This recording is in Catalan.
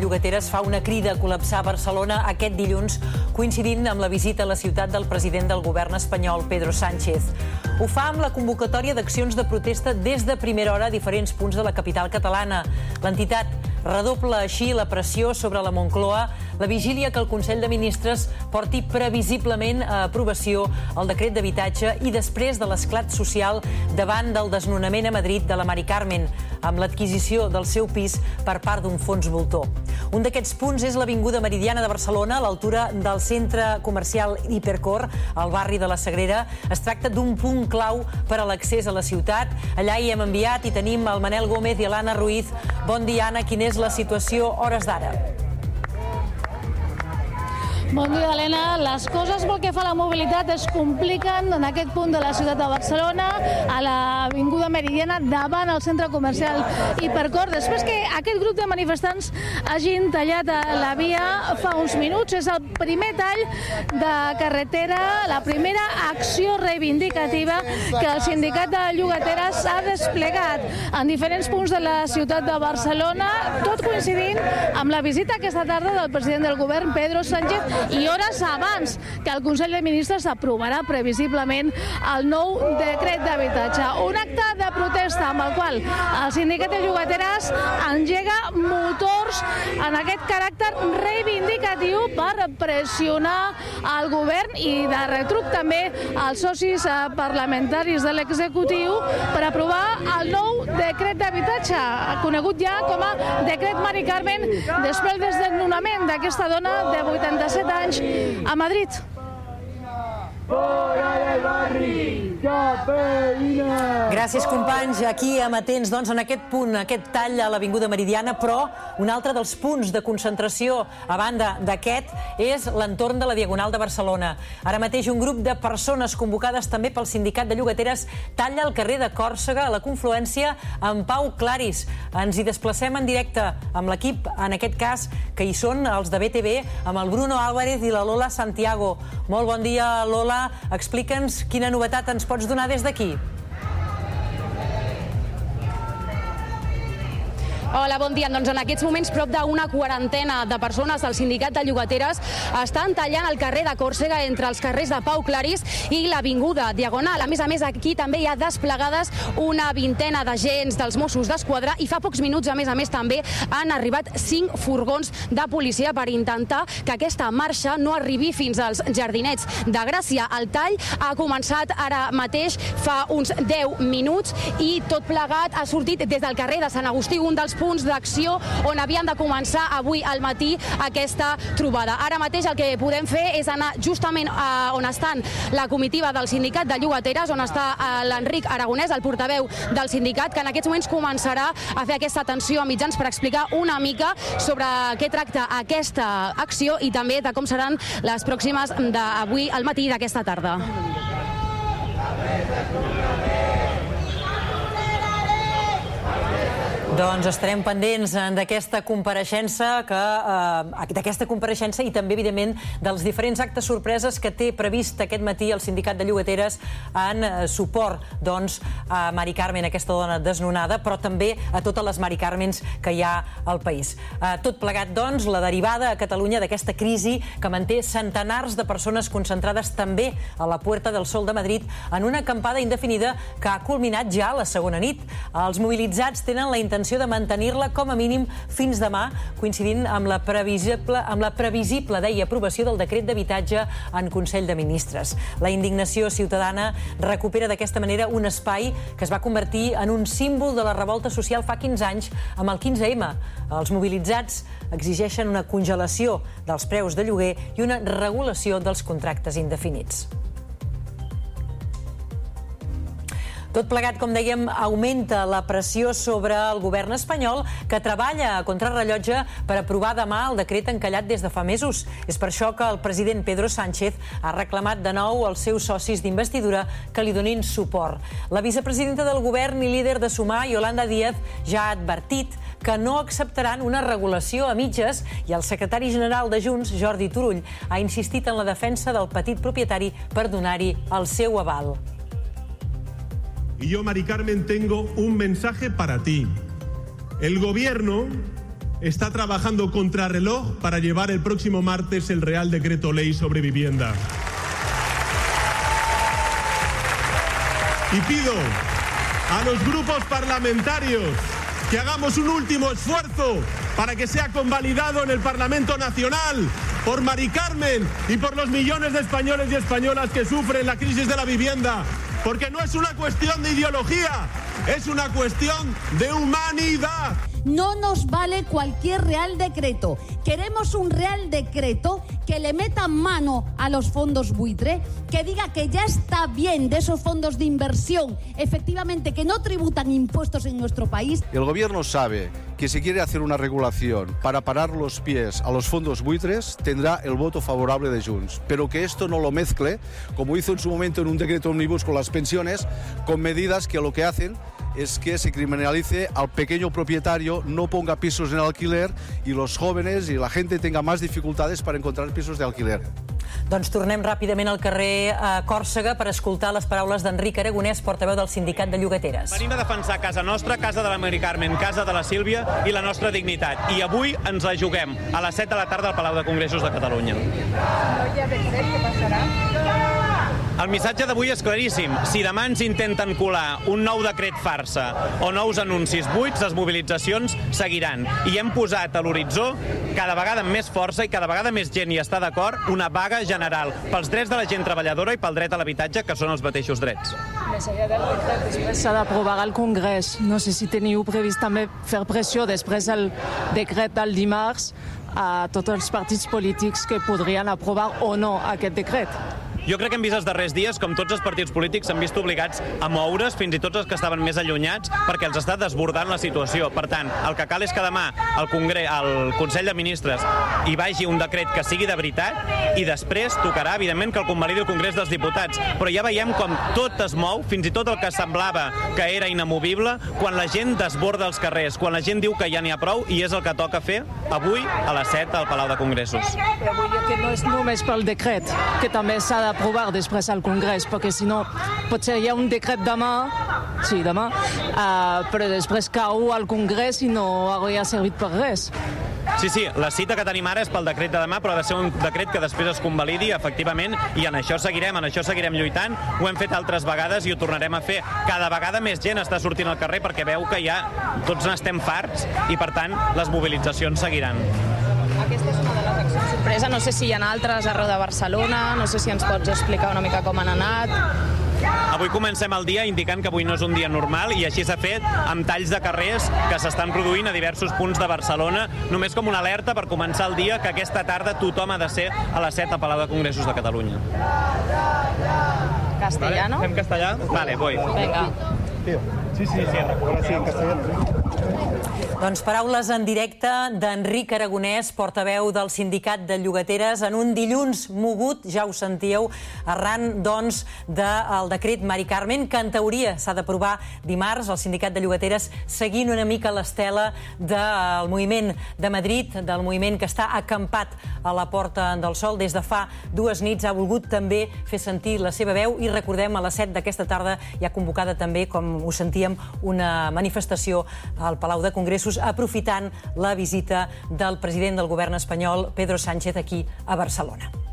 Llogateres fa una crida a col·lapsar Barcelona aquest dilluns, coincidint amb la visita a la ciutat del president del govern espanyol, Pedro Sánchez. Ho fa amb la convocatòria d'accions de protesta des de primera hora a diferents punts de la capital catalana. L'entitat redobla així la pressió sobre la Moncloa, la vigília que el Consell de Ministres porti previsiblement a aprovació el decret d'habitatge i després de l'esclat social davant del desnonament a Madrid de la Mari Carmen, amb l'adquisició del seu pis per part d'un fons voltor. Un d'aquests punts és l'Avinguda Meridiana de Barcelona, a l'altura del centre comercial Hipercor, al barri de la Sagrera. Es tracta d'un punt clau per a l'accés a la ciutat. Allà hi hem enviat i tenim el Manel Gómez i l'Anna Ruiz. Bon dia, Anna. Quina és la situació hores d'ara? Bon dia, Helena. Les coses pel que fa a la mobilitat es compliquen en aquest punt de la ciutat de Barcelona, a l'Avinguda Meridiana, davant el centre comercial Hipercor. Després que aquest grup de manifestants hagin tallat la via fa uns minuts, és el primer tall de carretera, la primera acció reivindicativa que el sindicat de llogateres ha desplegat en diferents punts de la ciutat de Barcelona, tot coincidint amb la visita aquesta tarda del president del govern, Pedro Sánchez, i hores abans que el Consell de Ministres aprovarà previsiblement el nou decret d'habitatge. Un acte de protesta amb el qual el sindicat de llogateres engega motors en aquest caràcter reivindicatiu per pressionar el govern i de retruc també als socis parlamentaris de l'executiu per aprovar el nou decret d'habitatge, conegut ja com a decret Mari Carmen, després del desnonament d'aquesta dona de 87 anys a Madrid. Gràcies, companys. Aquí amatents, doncs, en aquest punt, aquest tall a l'Avinguda Meridiana, però un altre dels punts de concentració a banda d'aquest és l'entorn de la Diagonal de Barcelona. Ara mateix un grup de persones convocades també pel sindicat de llogateres talla el carrer de Còrsega a la confluència amb Pau Claris. Ens hi desplacem en directe amb l'equip, en aquest cas, que hi són els de BTV, amb el Bruno Álvarez i la Lola Santiago. Molt bon dia, Lola. Explica'ns quina novetat ens pots donar des d'aquí. Hola, bon dia. Doncs en aquests moments prop d'una quarantena de persones del sindicat de llogateres estan tallant el carrer de Còrsega entre els carrers de Pau Claris i l'Avinguda Diagonal. A més, aquí també hi ha desplegades una vintena d'agents dels Mossos d'Esquadra i fa pocs minuts, a més, també han arribat 5 furgons de policia per intentar que aquesta marxa no arribi fins als Jardinets de Gràcia. El tall ha començat ara mateix fa uns 10 minuts i tot plegat ha sortit des del carrer de Sant Agustí, un dels punts d'acció on havien de començar avui al matí aquesta trobada. Ara mateix el que podem fer és anar justament on estan la comitiva del sindicat de llogateres, on està l'Enric Aragonès, el portaveu del sindicat, que en aquests moments començarà a fer aquesta atenció a mitjans per explicar una mica sobre què tracta aquesta acció i també de com seran les pròximes d'avui al matí d'aquesta tarda. Doncs estarem pendents d'aquesta compareixença i també, evidentment, dels diferents actes sorpreses que té previst aquest matí el sindicat de llogateres en suport, doncs, a Mari Carmen, aquesta dona desnonada, però també a totes les Mari Carmens que hi ha al país. Tot plegat, doncs, la derivada a Catalunya d'aquesta crisi que manté centenars de persones concentrades també a la Puerta del Sol de Madrid en una acampada indefinida que ha culminat ja la segona nit. Els mobilitzats tenen la intenció de mantenir-la com a mínim fins demà, coincidint amb la previsible, deia, aprovació del decret d'habitatge en Consell de Ministres. La indignació ciutadana recupera d'aquesta manera un espai que es va convertir en un símbol de la revolta social fa 15 anys amb el 15M. Els mobilitzats exigeixen una congelació dels preus de lloguer i una regulació dels contractes indefinits. Tot plegat, com dèiem, augmenta la pressió sobre el govern espanyol, que treballa a contrarrellotge per aprovar demà el decret encallat des de fa mesos. És per això que el president Pedro Sánchez ha reclamat de nou als seus socis d'investidura que li donin suport. La vicepresidenta del govern i líder de Sumar, Yolanda Díaz, ja ha advertit que no acceptaran una regulació a mitges i el secretari general de Junts, Jordi Turull, ha insistit en la defensa del petit propietari per donar-hi el seu aval. Y yo, Mari Carmen, tengo un mensaje para ti. El gobierno está trabajando contrarreloj para llevar el próximo martes el Real Decreto Ley sobre vivienda. Y pido a los grupos parlamentarios que hagamos un último esfuerzo para que sea convalidado en el Parlamento Nacional por Mari Carmen y por los millones de españoles y españolas que sufren la crisis de la vivienda, porque no es una cuestión de ideología, es una cuestión de humanidad. No nos vale cualquier Real Decreto. Queremos un Real Decreto que le meta mano a los fondos buitre, que diga que ya está bien de esos fondos de inversión, efectivamente, que no tributan impuestos en nuestro país. El gobierno sabe que si quiere hacer una regulación para parar los pies a los fondos buitres, tendrá el voto favorable de Junts, pero que esto no lo mezcle, como hizo en su momento en un decreto ómnibus con las pensiones, con medidas que lo que hacen es que se criminalice al pequeño propietario, no ponga pisos en alquiler y los jóvenes y la gente tenga más dificultades para encontrar pisos de alquiler. Doncs tornem ràpidament al carrer a Còrsega per escoltar les paraules d'Enric Aragonès, portaveu del Sindicat de Llogateres. Venim a defensar casa nostra, casa de la Mari Carmen, casa de la Sílvia i la nostra dignitat. I avui ens la juguem a les 7 de la tarda al Palau de Congressos de Catalunya. No hi ha decret, què passarà? El missatge d'avui és claríssim. Si demà ens intenten colar un nou decret farsa o nous anuncis buits, les mobilitzacions seguiran. I hem posat a l'horitzó, cada vegada amb més força i cada vegada més gent hi està d'acord, una vaga general pels drets de la gent treballadora i pel dret a l'habitatge, que són els mateixos drets. Més enllà del decret, després s'ha d'aprovar al Congrés. No sé si teniu previst també fer pressió després del decret del dimarts a tots els partits polítics que podrien aprovar o no aquest decret. Jo crec que hem vist els darrers dies com tots els partits polítics s'han vist obligats a moure's, fins i tot els que estaven més allunyats, perquè els està desbordant la situació. Per tant, el que cal és que demà al Consell de Ministres hi vagi un decret que sigui de veritat i després tocarà, evidentment, que el convalidi el Congrés dels Diputats. Però ja veiem com tot es mou, fins i tot el que semblava que era inamovible, quan la gent desborda els carrers, quan la gent diu que ja n'hi ha prou, i és el que toca fer avui a les 7 al Palau de Congressos. Però vull dir que no és només pel decret, que també s'ha d'aprovar després al Congrés, perquè si no potser hi ha un decret demà, però després cau al Congrés i no hauria servit per res. Sí, la cita que tenim ara és pel decret de demà, però ha de ser un decret que després es convalidi, efectivament, i en això seguirem lluitant. Ho hem fet altres vegades i ho tornarem a fer. Cada vegada més gent està sortint al carrer perquè veu que ja tots n'estem farts i, per tant, les mobilitzacions seguiran. Aquesta és una de les accions sorpresa. No sé si hi ha altres arreu de Barcelona, no sé si ens pots explicar una mica com han anat. Avui comencem el dia indicant que avui no és un dia normal i així s'ha fet amb talls de carrers que s'estan produint a diversos punts de Barcelona, només com una alerta per començar el dia, que aquesta tarda tothom ha de ser a les 7 al Palau de Congressos de Catalunya. Castellano? Fem castellà? Vale, voy. Vinga. Sí, ahora sí, en castellano. Doncs paraules en directe d'Enric Aragonès, portaveu del Sindicat de Llogateres, en un dilluns mogut, ja ho sentíeu, arran, doncs, del decret Mari Carmen, que en teoria s'ha d'aprovar dimarts. El Sindicat de Llogateres seguint una mica l'estela del moviment de Madrid, del moviment que està acampat a la Porta del Sol. Des de fa 2 nits ha volgut també fer sentir la seva veu i recordem, a les 7 d'aquesta tarda hi ha convocada també, com ho sentíem, una manifestació al Palau de Congressos aprofitant la visita del president del govern espanyol, Pedro Sánchez, aquí a Barcelona.